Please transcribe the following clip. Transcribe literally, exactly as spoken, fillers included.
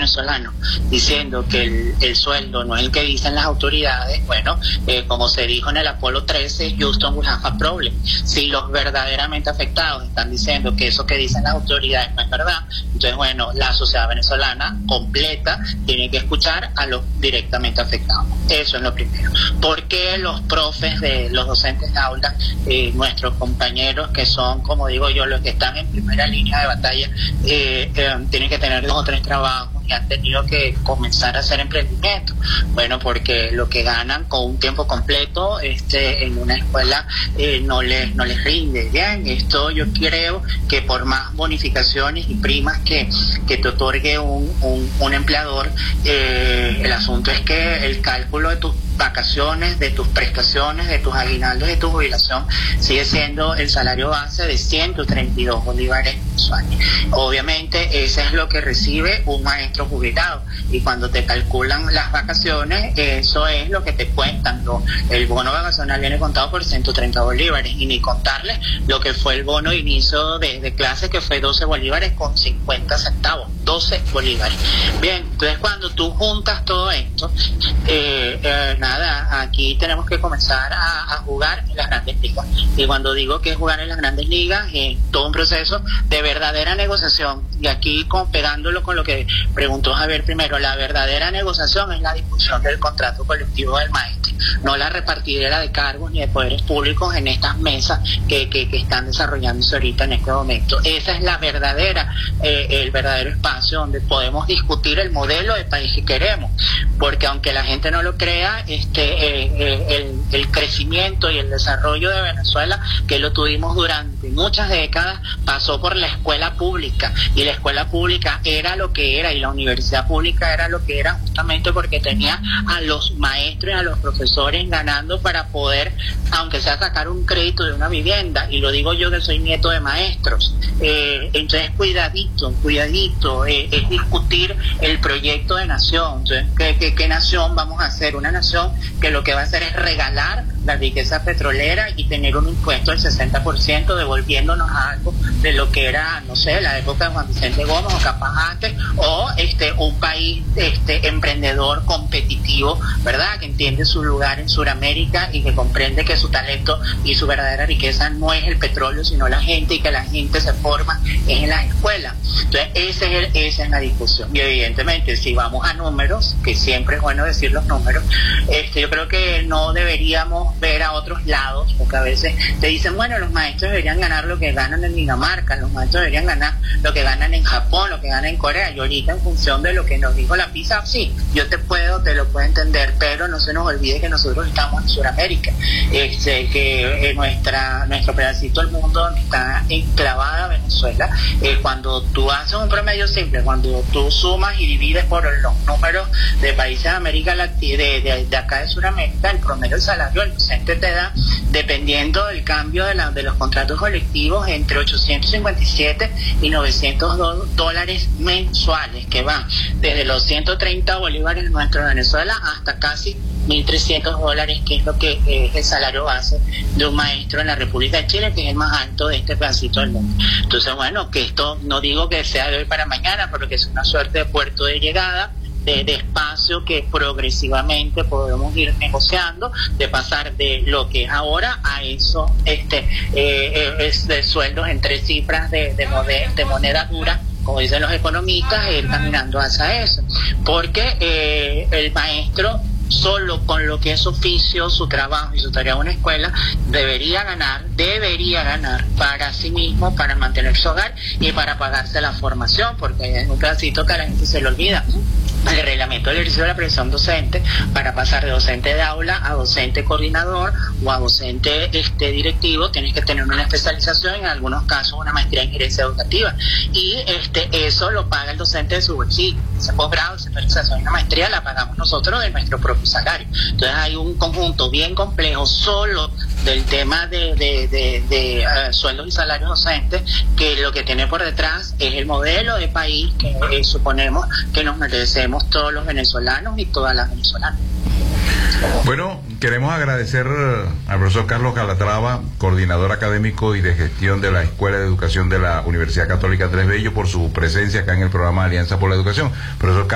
venezolano diciendo que el, el sueldo no es el que dicen las autoridades, bueno, eh, como se dijo en el Apolo trece, Houston will have a problem. Si los verdaderamente afectados están diciendo que eso que dicen las autoridades no es verdad, entonces, bueno, la sociedad venezolana completa tiene que escuchar a los directamente afectados. Eso es lo primero. ¿Por qué los profes, de los docentes de aula, eh, nuestros compañeros que son, como digo yo, los que están en primera línea de batalla, eh, eh, tienen que tener dos o tres trabajos y han tenido que comenzar a hacer emprendimiento? Bueno, porque lo que ganan con un tiempo completo este, en una escuela eh, no les no les rinde. Bien, esto yo creo que por más bonificaciones y primas que, que te otorgue un, un, un empleador, eh, el asunto es que el cálculo de tus vacaciones, de tus prestaciones, de tus aguinaldos, de tu jubilación, sigue siendo el salario base de ciento treinta y dos bolívares mensuales. Obviamente, ese es lo que recibe un maestro jubilado, y cuando te calculan las vacaciones, eso es lo que te cuentan. ¿No? El bono vacacional viene contado por ciento treinta bolívares, y ni contarles lo que fue el bono de inicio de, de clase, que fue doce bolívares con cincuenta centavos, doce bolívares. Bien, entonces cuando tú juntas todo esto, eh, eh, nada, aquí tenemos que comenzar a, a jugar en las grandes ligas. Y cuando digo que jugar en las grandes ligas, es todo un proceso de verdadera negociación. Y aquí, con, pegándolo con lo que preguntó Javier primero, la verdadera negociación es la discusión del contrato colectivo del maestro, no la repartidera de cargos ni de poderes públicos en estas mesas que, que, que están desarrollándose ahorita en este momento. Esa es la verdadera, eh, el verdadero espacio donde podemos discutir el modelo de país que queremos, porque aunque la gente no lo crea, este eh, eh, el, el crecimiento y el desarrollo de Venezuela, que lo tuvimos durante muchas décadas, pasó por la escuela pública, y la escuela pública era lo que era, y la universidad pública era lo que era, justamente porque tenía a los maestros y a los profesores ganando para poder, aunque sea, sacar un crédito de una vivienda. Y lo digo yo, que soy nieto de maestros. Eh, entonces, cuidadito, cuidadito, eh, es discutir el proyecto de nación. Entonces, ¿qué, qué, qué nación vamos a hacer? Una nación que lo que va a hacer es regalar la riqueza petrolera y tener un impuesto del sesenta por ciento, devolviéndonos algo de lo que era, no sé, la época de Juan Vicente Gómez, o capaz antes, o este un país este emprendedor, competitivo, ¿verdad?, que entiende su lugar en Sudamérica y que comprende que su talento y su verdadera riqueza no es el petróleo, sino la gente, y que la gente se forma es en las escuelas. Entonces, ese es el, esa es la discusión. Y evidentemente, si vamos a números, que siempre es bueno decir los números, este yo creo que no deberíamos ver a otros lados, porque a veces te dicen, bueno, los maestros deberían ganar lo que ganan en Dinamarca, los maestros deberían ganar lo que ganan en Japón, lo que ganan en Corea. Y ahorita, en función de lo que nos dijo la PISA, sí, yo te puedo, te lo puedo entender, pero no se nos olvide que nosotros estamos en Sudamérica, este, que eh, nuestra nuestro pedacito del mundo donde está enclavada Venezuela, eh, cuando tú haces un promedio simple, cuando tú sumas y divides por los números de países de América Latina, de, de, de acá de Sudamérica, el promedio del salario del docente te da, dependiendo del cambio de, la, de los contratos colectivos, entre ochocientos cincuenta y siete y novecientos dos dólares mensuales, que van desde los ciento treinta bolívares nuestros de Venezuela hasta casi mil trescientos dólares, que es lo que es el salario base de un maestro en la República de Chile, que es el más alto de este pedacito del mundo. Entonces, bueno, que esto no digo que sea de hoy para mañana, pero que es una suerte de puerto de llegada, de, de espacio que progresivamente podemos ir negociando, de pasar de lo que es ahora a eso, este eh, es de sueldos en tres cifras de, de, moneda, de moneda dura, como dicen los economistas, ir caminando hacia eso, porque eh, el maestro, solo con lo que es su oficio, su trabajo y su tarea en una escuela, debería ganar, debería ganar para sí mismo, para mantener su hogar y para pagarse la formación, porque hay un pedacito que a la gente se le olvida. El reglamento del ejercicio de la profesión docente, para pasar de docente de aula a docente coordinador o a docente este directivo, tienes que tener una especialización, en algunos casos una maestría en gerencia educativa, y este eso lo paga el docente de su bolsillo. Ese posgrado, esa especialización y una maestría la pagamos nosotros de nuestro propio salario. Entonces hay un conjunto bien complejo solo del tema de, de, de, de uh, sueldos y salarios docentes, que lo que tiene por detrás es el modelo de país que eh, suponemos que nos merecemos todos los venezolanos y todas las venezolanas. Bueno, queremos agradecer al profesor Carlos Calatrava, coordinador académico y de gestión de la Escuela de Educación de la Universidad Católica Andrés Bello, por su presencia acá en el programa Alianza por la Educación. Profesor